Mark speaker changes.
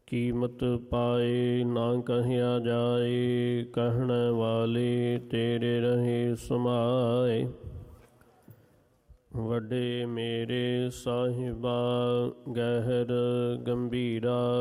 Speaker 1: ਕੀਮਤ ਪਾਏ ਨਾ ਕਹਿਆ ਜਾਏ, ਕਹਿਣ ਵਾਲੇ ਤੇਰੇ ਰਹੇ ਸਮਾਏ। ਵੱਡੇ ਮੇਰੇ ਸਾਹਿਬਾ ਗਹਿਰ ਗੰਭੀਰਾ,